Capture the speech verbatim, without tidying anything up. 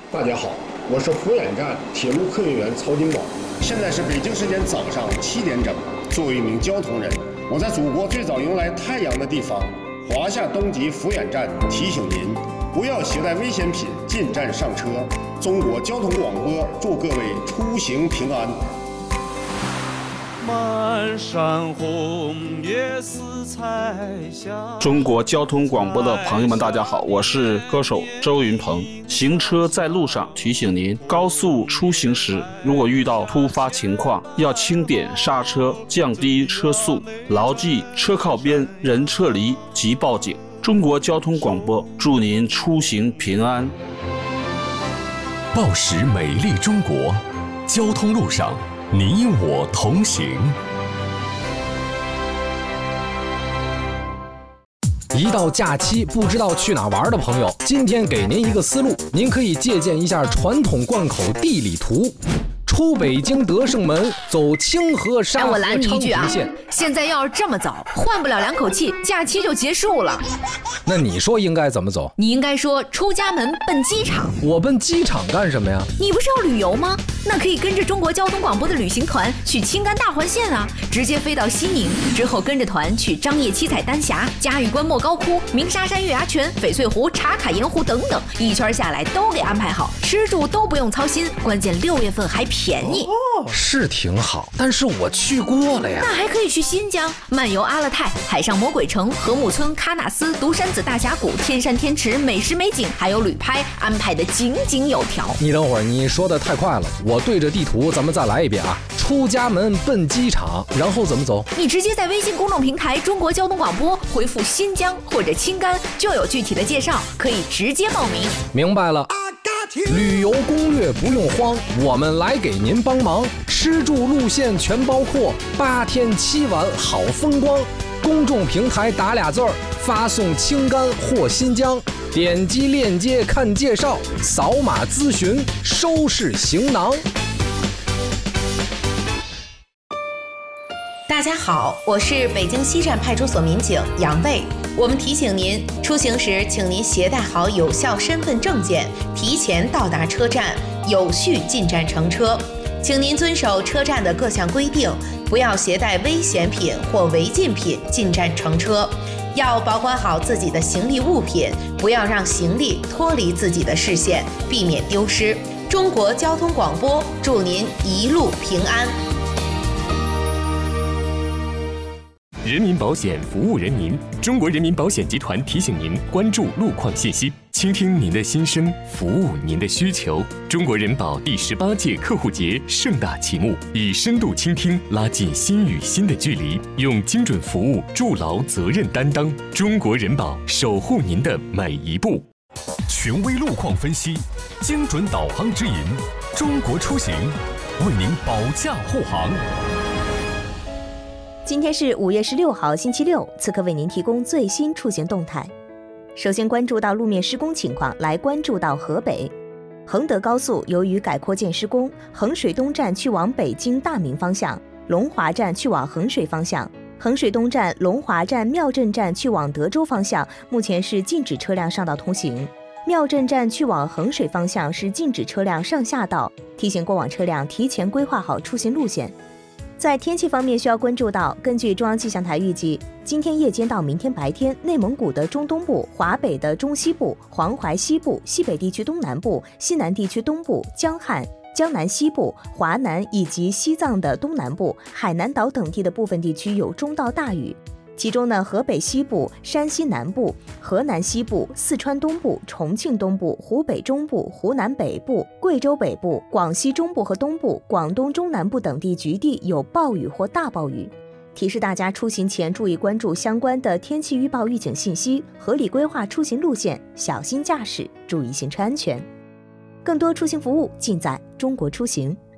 大家好，我是福远站铁路客运员曹金宝。现在是北京时间早上七点整。作为一名交通人，我在祖国最早迎来太阳的地方华夏东极福远站提醒您，不要携带危险品进站上车。中国交通广播祝各位出行平安。 满山红叶似彩霞。 中国交通广播的朋友们，大家好，我是歌手周云鹏。行车在路上，提醒您，高速出行时，如果遇到突发情况，要轻点刹车，降低车速，牢记车靠边，人撤离即报警。中国交通广播祝您出行平安。 报时美丽中国，交通路上你我同行。 一到假期不知道去哪玩的朋友，今天给您一个思路，您可以借鉴一下传统贯口地理图。出北京德胜门，走清河沙河昌平线、 哎啊。现在要是这么走，换不了两口气，假期就结束了。 那你说应该怎么走？ 你应该说出家门奔机场。 我奔机场干什么呀？ 你不是要旅游吗？那可以跟着中国交通广播的旅行团去青甘大环线啊，直接飞到西宁，之后跟着团去张掖七彩丹霞、嘉峪关莫高窟、鸣沙山月牙泉、翡翠湖、茶卡盐湖等等，一圈下来都给安排好，吃住都不用操心，关键六月份还便宜。 哦，是挺好，但是我去过了呀。 那还可以去新疆漫游阿勒泰、海上魔鬼城、禾木村、喀纳斯、独山子大峡谷、天山天池、美食美景，还有旅拍，安排的井井有条。 你等会儿，你说的太快了，我对着地图咱们再来一遍啊。出家门奔机场，然后怎么走？ 你直接在微信公众平台中国交通广播回复新疆或者青甘，就有具体的介绍，可以直接报名。 明白了。旅游攻略不用慌，我们来给您帮忙，吃住路线全包括，八天七晚好风光。公众平台打俩字儿，发送青甘或新疆，点击链接看介绍，扫码咨询，收拾行囊。 大家好，我是北京西站派出所民警杨卫。我们提醒您，出行时请您携带好有效身份证件，提前到达车站，有序进站乘车。请您遵守车站的各项规定，不要携带危险品或违禁品进站乘车。要保管好自己的行李物品，不要让行李脱离自己的视线，避免丢失。中国交通广播祝您一路平安。 人民保险服务人民，中国人民保险集团提醒您关注路况信息，倾听您的心声，服务您的需求。中国人保第十八届客户节盛大启幕，以深度倾听拉近心与心的距离，用精准服务筑牢责任担当。中国人保守护您的每一步。权威路况分析，精准导航指引，中国出行为您保驾护航。 今天是五月十六号星期六，此刻为您提供最新出行动态。首先关注到路面施工情况，来关注到河北衡德高速，由于改扩建施工，衡水东站去往北京大明方向，龙华站去往衡水方向，衡水东站、龙华站、庙镇站去往德州方向，目前是禁止车辆上道通行。庙镇站去往衡水方向是禁止车辆上下道，提醒过往车辆提前规划好出行路线。在天气方面需要关注到，根据中央气象台预计，今天夜间到明天白天，内蒙古的中东部、华北的中西部、黄淮西部、西北地区东南部、西南地区东部、江汉、江南西部、华南以及西藏的东南部、海南岛等地的部分地区有中到大雨。其中呢，河北西部、山西南部、河南西部、四川东部、重庆东部、湖北中部、湖南北部、贵州北部、广西中部和东部、广东中南部等地局地有暴雨或大暴雨。提示大家出行前注意关注相关的天气预报预警信息，合理规划出行路线，小心驾驶，注意行车安全。更多出行服务尽在中国出行。